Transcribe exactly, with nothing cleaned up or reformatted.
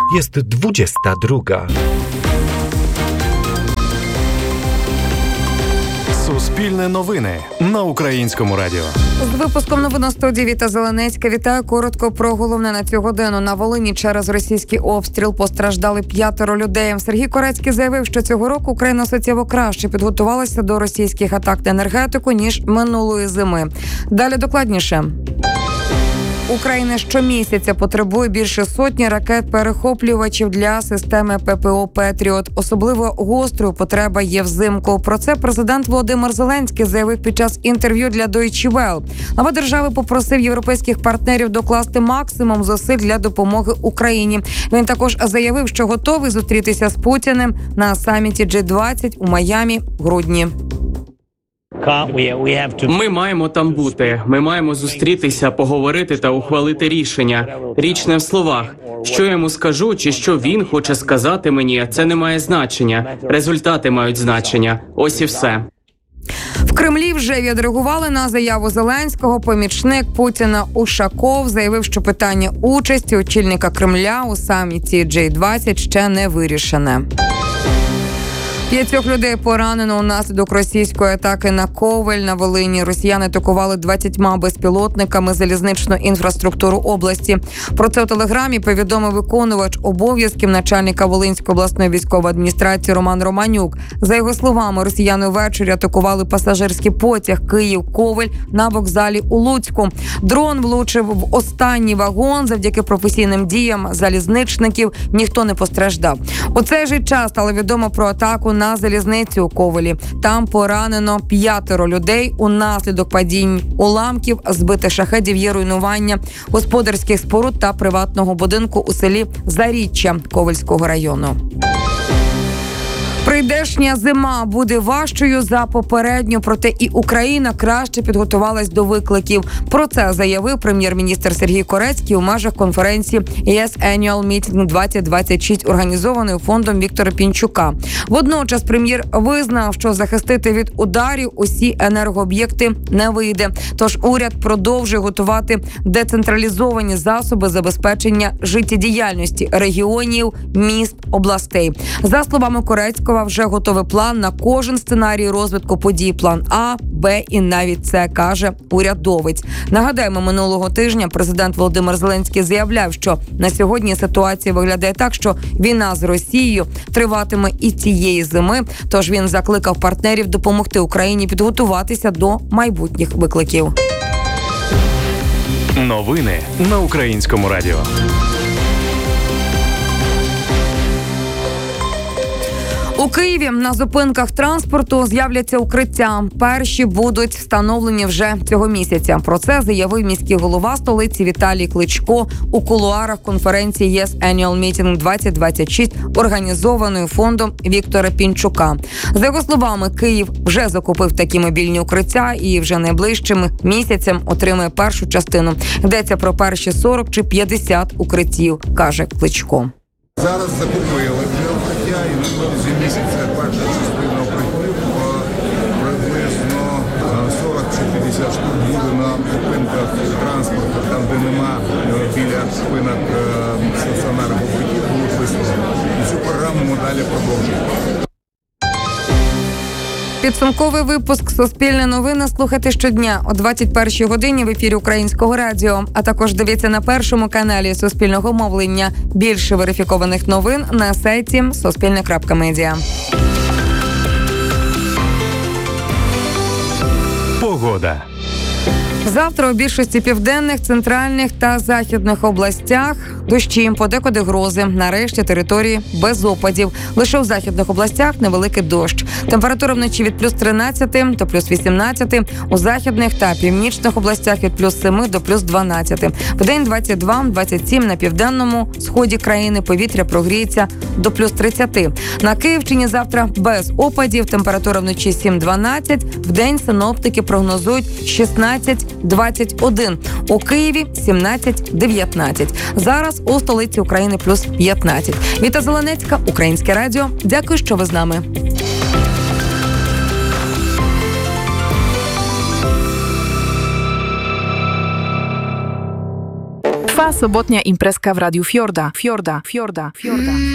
Jest dwudziesta druga. Суспільне новини на Українському радіо. З випуском новин у студії Віта Зеленецька. Вітаю коротко про головне на цю годину. На Волині через російський обстріл постраждали п'ятеро людей. Сергій Корецький заявив, що цього року Україна суттєво краще підготувалася до російських атак на енергетику, ніж минулої зими. Далі докладніше. Україна щомісяця потребує більше сотні ракет-перехоплювачів для системи ППО «Петріот». Особливо гострою потреба є взимку. Про це президент Володимир Зеленський заявив під час інтерв'ю для Deutsche Welle. Глава держави попросив європейських партнерів докласти максимум зусиль для допомоги Україні. Він також заявив, що готовий зустрітися з Путіним на саміті джі двадцять у Майамі в грудні. Ми маємо там бути. Ми маємо зустрітися, поговорити та ухвалити рішення. Річ не в словах. Що я йому скажу, чи що він хоче сказати мені, це не має значення. Результати мають значення. Ось і все. В Кремлі вже відреагували на заяву Зеленського. Помічник Путіна Ушаков заявив, що питання участі очільника Кремля у саміті джі двадцять ще не вирішене. П'ятьох людей поранено унаслідок російської атаки на Ковель на Волині. Росіяни атакували двадцятьма безпілотниками залізничну інфраструктуру області. Про це у телеграмі повідомив виконувач обов'язків начальника Волинської обласної військової адміністрації Роман Романюк. За його словами, росіяни ввечері атакували пасажирський потяг Київ-Ковель на вокзалі у Луцьку. Дрон влучив в останній вагон. Завдяки професійним діям залізничників ніхто не постраждав. У цей же час стало відомо про атаку на залізницю у Ковелі. Там поранено п'ятеро людей унаслідок падінь уламків, збитих шахедів, є руйнування господарських споруд та приватного будинку у селі Заріччя Ковельського району. Прийдешня зима буде важчою за попередню, проте і Україна краще підготувалась до викликів. Про це заявив прем'єр-міністр Сергій Корецький у межах конференції єс Annual Meeting двадцять двадцять шість, організованої фондом Віктора Пінчука. Водночас прем'єр визнав, що захистити від ударів усі енергооб'єкти не вийде. Тож уряд продовжує готувати децентралізовані засоби забезпечення життєдіяльності регіонів, міст, областей. За словами Корецького, вже готовий план на кожен сценарій розвитку подій. План А, Б і навіть С, каже урядовець. Нагадаємо, минулого тижня президент Володимир Зеленський заявляв, що на сьогодні ситуація виглядає так, що війна з Росією триватиме і цієї зими. Тож він закликав партнерів допомогти Україні підготуватися до майбутніх викликів. Новини на Українському радіо. У Києві на зупинках транспорту з'являться укриття. Перші будуть встановлені вже цього місяця. Про це заявив міський голова столиці Віталій Кличко у кулуарах конференції єс Annual Meeting двадцять двадцять шість, організованої фондом Віктора Пінчука. За його словами, Київ вже закупив такі мобільні укриття і вже найближчим місяцем отримає першу частину. Йдеться про перші сорок чи п'ятдесят укриттів, каже Кличко. Зараз закупили вже укриття і на протязі місяця перша частина укриттів приблизно сорок чи п'ятдесят штук буде на зупинках транспорту, там де нема біля спинок стаціонарних укриттів, будуть виставлені. І цю програму ми далі продовжуємо. Підсумковий випуск «Суспільне новини» слухайте щодня о двадцять першій годині в ефірі Українського радіо. А також дивіться на першому каналі Суспільного мовлення. Більше верифікованих новин на сайті суспільне крапка медіа. Погода. Завтра у більшості південних, центральних та західних областях дощі, подекуди грози. Нарешті території без опадів. Лише у західних областях невеликий дощ. Температура вночі від плюс тринадцяти до плюс вісімнадцяти. У західних та північних областях від плюс семи до плюс дванадцяти. Вдень двадцять два - двадцять сім на південному сході країни. Повітря прогріється до плюс тридцяти. На Київщині завтра без опадів. Температура вночі сім - дванадцять. Вдень синоптики прогнозують шістнадцять - двадцять один. У Києві сімнадцять - дев'ятнадцять. Зараз у столиці України плюс п'ятнадцять. Віта Зеленецька, Українське радіо. Дякую, що ви з нами. Trwa sobotnia imprezka w Radiu Fiorda. Fiorda, Fiorda, Fiorda.